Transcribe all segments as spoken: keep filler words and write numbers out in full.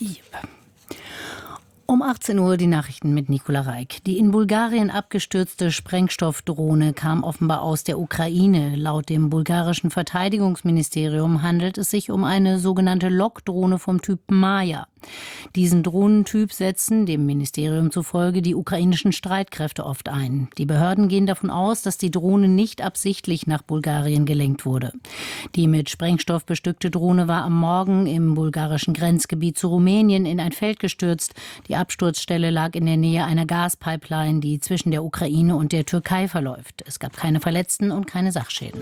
Um achtzehn Uhr die Nachrichten mit Nicola Reik. Die in Bulgarien abgestürzte Sprengstoffdrohne kam offenbar aus der Ukraine. Laut dem bulgarischen Verteidigungsministerium handelt es sich um eine sogenannte Lockdrohne vom Typ Maja. Diesen Drohnentyp setzen dem Ministerium zufolge die ukrainischen Streitkräfte oft ein. Die Behörden gehen davon aus, dass die Drohne nicht absichtlich nach Bulgarien gelenkt wurde. Die mit Sprengstoff bestückte Drohne war am Morgen im bulgarischen Grenzgebiet zu Rumänien in ein Feld gestürzt. Die Absturzstelle lag in der Nähe einer Gaspipeline, die zwischen der Ukraine und der Türkei verläuft. Es gab keine Verletzten und keine Sachschäden.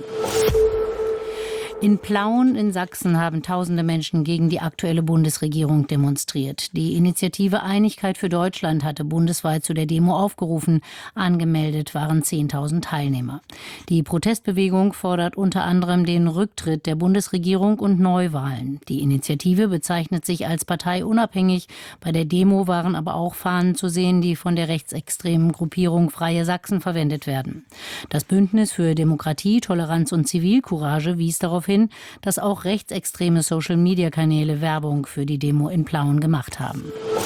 In Plauen in Sachsen haben tausende Menschen gegen die aktuelle Bundesregierung demonstriert. Die Initiative Einigkeit für Deutschland hatte bundesweit zu der Demo aufgerufen. Angemeldet waren zehntausend Teilnehmer. Die Protestbewegung fordert unter anderem den Rücktritt der Bundesregierung und Neuwahlen. Die Initiative bezeichnet sich als parteiunabhängig. Bei der Demo waren aber auch Fahnen zu sehen, die von der rechtsextremen Gruppierung Freie Sachsen verwendet werden. Das Bündnis für Demokratie, Toleranz und Zivilcourage wies darauf hin, dass auch rechtsextreme Social-Media-Kanäle Werbung für die Demo in Plauen gemacht haben.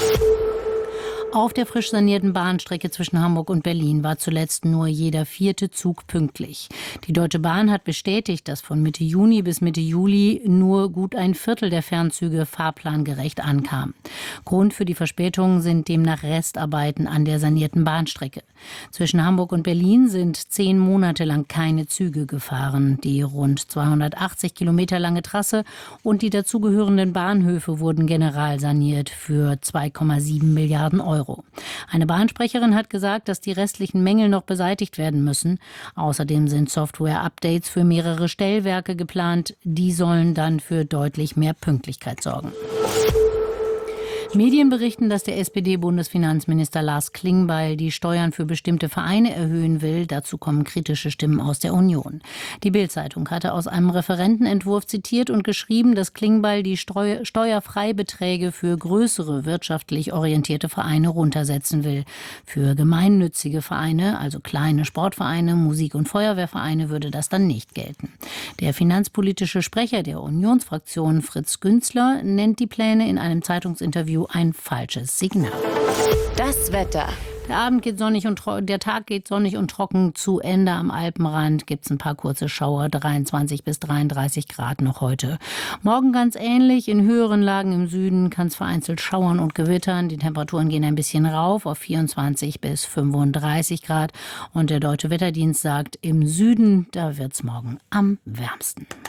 Auf der frisch sanierten Bahnstrecke zwischen Hamburg und Berlin war zuletzt nur jeder vierte Zug pünktlich. Die Deutsche Bahn hat bestätigt, dass von Mitte Juni bis Mitte Juli nur gut ein Viertel der Fernzüge fahrplangerecht ankam. Grund für die Verspätungen sind demnach Restarbeiten an der sanierten Bahnstrecke. Zwischen Hamburg und Berlin sind zehn Monate lang keine Züge gefahren. Die rund zweihundertachtzig Kilometer lange Trasse und die dazugehörenden Bahnhöfe wurden generalsaniert für zwei Komma sieben Milliarden Euro. Eine Bahnsprecherin hat gesagt, dass die restlichen Mängel noch beseitigt werden müssen. Außerdem sind Software-Updates für mehrere Stellwerke geplant. Die sollen dann für deutlich mehr Pünktlichkeit sorgen. Medien berichten, dass der S P D-Bundesfinanzminister Lars Klingbeil die Steuern für bestimmte Vereine erhöhen will. Dazu kommen kritische Stimmen aus der Union. Die Bild-Zeitung hatte aus einem Referentenentwurf zitiert und geschrieben, dass Klingbeil die Steu- Steuerfreibeträge für größere wirtschaftlich orientierte Vereine runtersetzen will. Für gemeinnützige Vereine, also kleine Sportvereine, Musik- und Feuerwehrvereine, würde das dann nicht gelten. Der finanzpolitische Sprecher der Unionsfraktion Fritz Günzler nennt die Pläne in einem Zeitungsinterview ein falsches Signal. Das Wetter. Der Abend geht sonnig und tro- der Tag geht sonnig und trocken zu Ende. Am Alpenrand gibt es ein paar kurze Schauer, dreiundzwanzig bis dreiunddreißig Grad noch heute. Morgen ganz ähnlich, in höheren Lagen im Süden kann es vereinzelt schauern und gewittern. Die Temperaturen gehen ein bisschen rauf auf vierundzwanzig bis fünfunddreißig Grad. Und der Deutsche Wetterdienst sagt, im Süden, da wird es morgen am wärmsten.